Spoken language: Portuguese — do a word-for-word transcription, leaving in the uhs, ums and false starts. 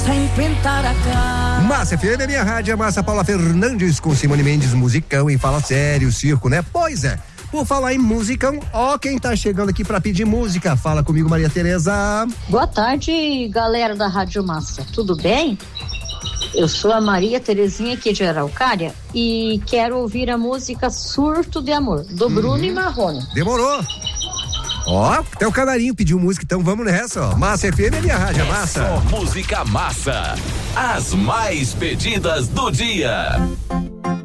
Sem pintar a cara. Massa F M é minha rádio, Massa Paula Fernandes com Simone Mendes, musicão e fala sério, circo, né? Pois é. Por falar em musicão, ó quem tá chegando aqui pra pedir música. Fala comigo, Maria Tereza. Boa tarde, galera da Rádio Massa. Tudo bem? Eu sou a Maria Terezinha aqui de Araucária e quero ouvir a música Surto de Amor, do uhum. Bruno e Marrone. Demorou. Ó, até o Canarinho pediu música, então vamos nessa, ó. Massa F M é minha rádio, é massa. Só música massa. As mais pedidas do dia.